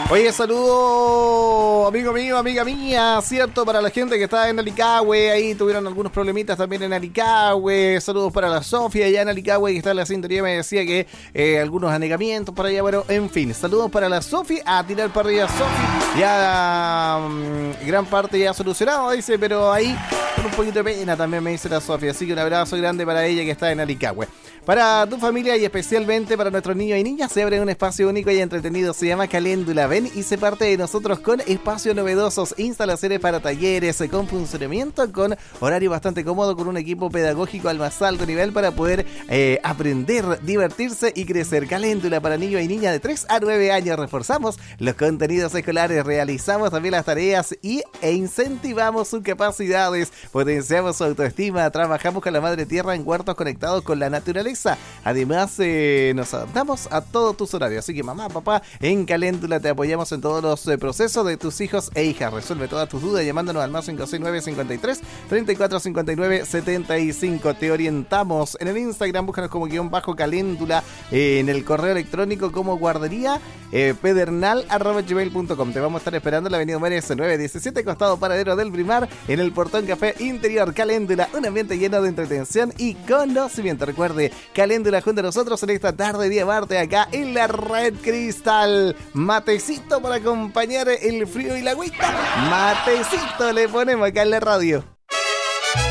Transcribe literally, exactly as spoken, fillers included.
Oye, saludo, amigo mío, amiga mía, cierto, para la gente que está en Alicagüe, ahí tuvieron algunos problemitas también en Alicagüe. Saludos para la Sofía allá en Alicagüe, que está en la sintonía, me decía que eh, algunos anegamientos para allá, bueno, en fin, saludos para la Sofía, a tirar para arriba Sofía, ya um, gran parte ya solucionado, dice, pero ahí con un poquito de pena también me dice la Sofía, así que un abrazo grande para ella que está en Alicagüe. Para tu familia y especialmente para nuestros niños y niñas se abre un espacio único y entretenido, se llama Caléndula. Ven y se parte de nosotros con espacios novedosos, instalaciones para talleres, con funcionamiento, con horario bastante cómodo, con un equipo pedagógico al más alto nivel para poder eh, aprender, divertirse y crecer. Caléndula para niños y niñas de tres a nueve años. Reforzamos los contenidos escolares, realizamos también las tareas y, e incentivamos sus capacidades, potenciamos su autoestima, trabajamos con la madre tierra en huertos conectados con la naturaleza. Además, eh, nos adaptamos a todos tus horarios. Así que mamá, papá, en Caléndula te apoyamos en todos los eh, procesos de tus hijos e hijas. Resuelve todas tus dudas llamándonos al más cinco seis nueve, cincuenta y tres, treinta y cuatro, cincuenta y nueve, setenta y cinco. Te orientamos en el Instagram, búscanos como guión bajo Caléndula, eh, en el correo electrónico como guardería eh, pedernal arroba gmail punto com. Te vamos a estar esperando en la avenida Mérez nueve diecisiete, costado paradero del Primar, en el Portón Café Interior. Caléndula, un ambiente lleno de entretención y conocimiento. Recuerde, Caléndula junto a nosotros en esta tarde, día martes, acá en la Red Cristal. Matecito para acompañar el frío y la agüita. Matecito le ponemos acá en la radio.